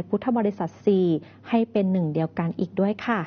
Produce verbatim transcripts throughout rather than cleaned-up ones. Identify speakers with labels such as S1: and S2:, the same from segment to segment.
S1: พุทธบริษัทสี่ให้เป็นหนึ่งเดียวกันอีกด้วยค่ะ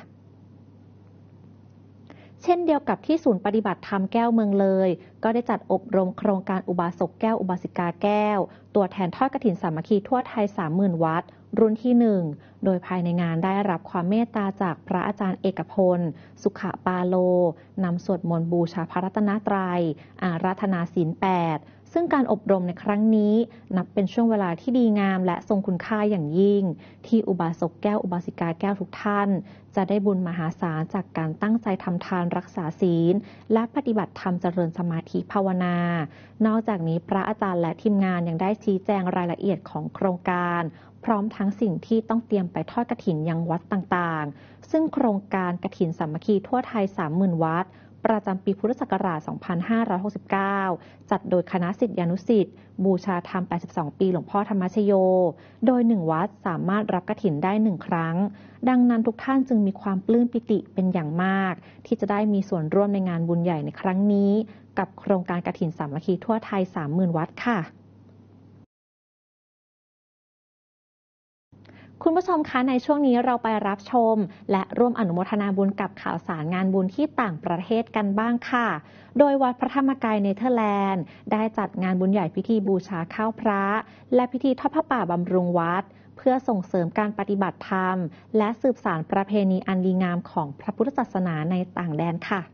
S1: เช่นเดียวกับที่ศูนย์ปฏิบัติธรรมแก้วเมืองเลยก็ได้จัดอบรมโครงการอุบาสกแก้วอุบาสิกาแก้วตัวแทนทอดกฐินสามัคคีทั่วไทย สามหมื่น วัดรุ่นที่หนึ่งโดยภายในงานได้รับความเมตตาจากพระอาจารย์เอกพลสุขปาโลนำสวดมนต์บูชาพระรัตนตรัยอาราธนาศีลแปดซึ่งการอบรมในครั้งนี้นับเป็นช่วงเวลาที่ดีงามและทรงคุณค่าอย่างยิ่งที่อุบาสกแก้วอุบาสิกาแก้วทุกท่านจะได้บุญมหาศาลจากการตั้งใจทำทานรักษาศีลและปฏิบัติธรรมเจริญสมาธิภาวนานอกจากนี้พระอาจารย์และทีมงานยังได้ชี้แจงรายละเอียดของโครงการพร้อมทั้งสิ่งที่ต้องเตรียมไปทอดกฐินยังวัดต่างๆซึ่งโครงการกฐินสามัคคีทั่วไทย สามหมื่น วัดประจำปีพุทธศักราช สองพันห้าร้อยหกสิบเก้า จัดโดยคณะศิษยานุศิษย์บูชาธรรม แปดสิบสอง ปีหลวงพ่อธรรมชโยโดยหนึ่งวัดสามารถรับกฐินได้หนึ่งครั้งดังนั้นทุกท่านจึงมีความปลื้มปิติเป็นอย่างมากที่จะได้มีส่วนร่วมในงานบุญใหญ่ในครั้งนี้กับโครงการกฐินสามัคคีทั่วไทย สามหมื่น วัดค่ะคุณผู้ชมคะในช่วงนี้เราไปรับชมและร่วมอนุโมทนาบุญกับข่าวสารงานบุญที่ต่างประเทศกันบ้างค่ะโดยวัดพระธรรมกายเนเธอร์แลนด์ได้จัดงานบุญใหญ่พิธีบูชาข้าวพระและพิธีทอดผ้าป่าบำรุงวัดเพื่อส่งเสริมการปฏิบัติธรรมและสืบสานประเพณีอันดีงามของพระพุทธศาสนาในต่างแดนค่ะ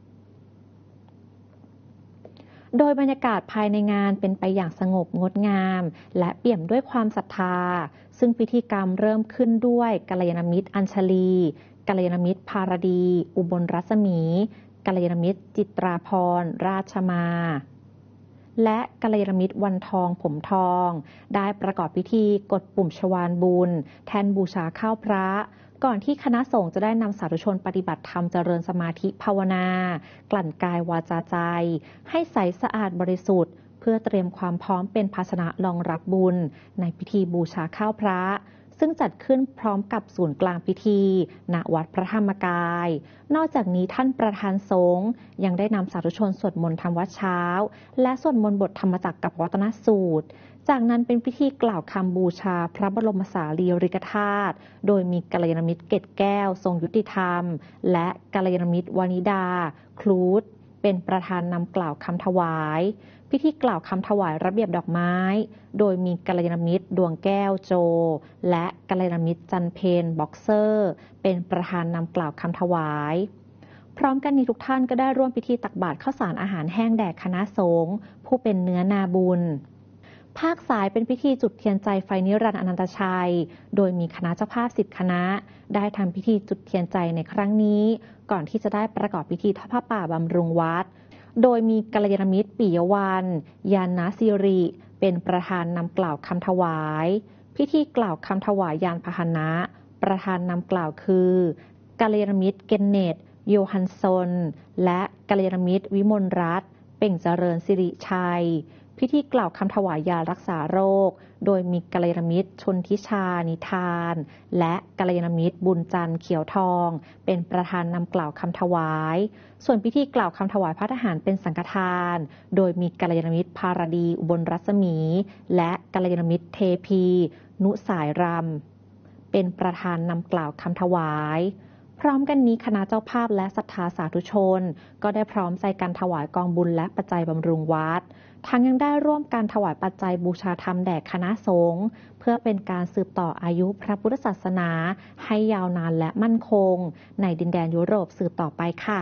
S1: โดยบรรยากาศภายในงานเป็นไปอย่างสงบงดงามและเปี่ยมด้วยความศรัทธาซึ่งพิธีกรรมเริ่มขึ้นด้วยกัลยาณมิตรอัญชลีกัลยาณมิตรภารดีอุบลรัศมีกัลยาณมิตรจิตราพรราชมาและกัลยาณมิตรวันทองผมทองได้ประกอบพิธีกดปุ่มชวาลบุญแทนบูชาข้าวพระก่อนที่คณะสงฆ์จะได้นำสาธุชนปฏิบัติธรรมเจริญสมาธิภาวนากลั่นกายวาจาใจให้ใสสะอาดบริสุทธิ์เพื่อเตรียมความพร้อมเป็นภาชนะรองรับบุญในพิธีบูชาข้าวพระซึ่งจัดขึ้นพร้อมกับศูนย์กลางพิธีณวัดพระธรรมกายนอกจากนี้ท่านประธานสงฆ์ยังได้นำสาธุชนสวดมนต์ทำวัดเช้าและสวดมนต์บทธรรมจักรกับวัตนสูตรจากนั้นเป็นพิธีกล่าวคำบูชาพระบรมสารีริกธาตุโดยมีกัลยาณมิตรเกตแก้วทรงยุติธรรมและกัลยาณมิตรวานิดาคลูดเป็นประธานนำกล่าวคำถวายพิธีกล่าวคำถวายระเบียบดอกไม้โดยมีกัลยาณมิตรดวงแก้วโจและกัลยาณมิตรจันเพนบ็อกเซอร์เป็นประธานนำกล่าวคำถวายพร้อมกันนี้ทุกท่านก็ได้ร่วมพิธีตักบาตรข้าวสารอาหารแห้งแด่คณะสงฆ์ผู้เป็นเนื้อนาบุญภาคสายเป็นพิธีจุดเทียนใจไฟนิรันดร์อนันตชัยโดยมีคณะเจ้าภาพสิบคณะได้ทำพิธีจุดเทียนใจในครั้งนี้ก่อนที่จะได้ประกอบพิธีทอดผ้าป่าบำรุงวัดโดยมีกัลยาณมิตรปิยวรรณยานนาสิริเป็นประธานนำกล่าวคำถวายพิธีกล่าวคำถวายยานพาหนะประธานนำกล่าวคือกัลยาณมิตรเกนเนตโยฮันซนและกัลยาณมิตรวิมลรัตน์เป่งเจริญสิริชัยพิธีกล่าวคำถวายยารักษาโรคโดยมีกัลยาณมิตรชนทิชานิทานและกัลยาณมิตรบุญจันทร์เขียวทองเป็นประธานนำกล่าวคำถวายส่วนพิธีกล่าวคำถวายพระทหารเป็นสังฆทานโดยมีกัลยาณมิตรภารดีอุบลรัศมีและกัลยาณมิตรเทพีนุสายรำเป็นประธานนำกล่าวคำถวายพร้อมกันนี้คณะเจ้าภาพและศรัทธาสาธุชนก็ได้พร้อมใจกันถวายกองบุญและปัจจัยบำรุงวัดทั้งยังได้ร่วมการถวายปัจจัยบูชาธรรมแด่คณะสงฆ์เพื่อเป็นการสืบต่ออายุพระพุทธศาสนาให้ยาวนานและมั่นคงในดินแดนยุโรปสืบต่อไปค่ะ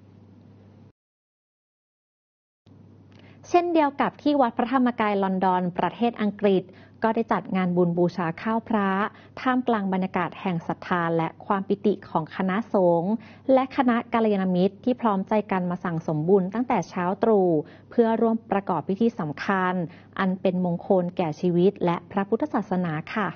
S1: เช่นเดียวกับที่วัดพระธรรมกายลอนดอนประเทศอังกฤษก็ได้จัดงานบุญบูชาข้าวพระท่ามกลางบรรยากาศแห่งศรัทธาและความปิติของคณะสงฆ์และคณะกัลยาณมิตรที่พร้อมใจกันมาสั่งสมบุญตั้งแต่เช้าตรู่เพื่อร่วมประกอบพิธีสำคัญอันเป็นมงคลแก่ชีวิตและพระพุทธศาสนาค่ะ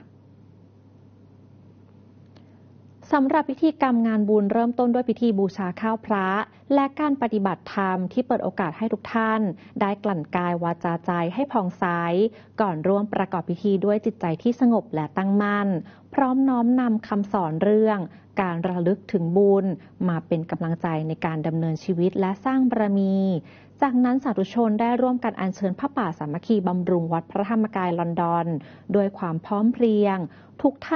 S1: สำหรับพิธีกรรมงานบุญเริ่มต้นด้วยพิธีบูชาข้าวพระและการปฏิบัติธรรมที่เปิดโอกาสให้ทุกท่านได้กลั่นกายวาจาใจให้ผ่องใสก่อนร่วมประกอบพิธีด้วยจิตใจที่สงบและตั้งมั่นพร้อมน้อมนำคำสอนเรื่องการระลึกถึงบุญมาเป็นกำลังใจในการดำเนินชีวิตและสร้างบารมีจากนั้นสาธุชนได้ร่วมกันอัญเชิญผ้าป่าสามัคคีบำรุงวัดพระธรรมกายลอนดอนด้วยความพร้อมเพรียงทุกท่าน